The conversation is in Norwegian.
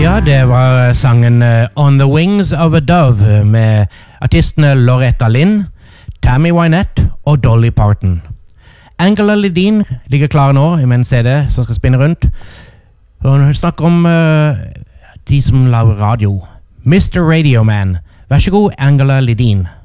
Ja, det var sangen On the Wings of a Dove med artistene Loretta Lynn, Tammy Wynette og Dolly Parton. Angela Lideen ligger klar nå med en CD som skal spinne rundt. Hun snakker om de som lager radio. Mr. Radio Man. Vær så god, Angela Lideen.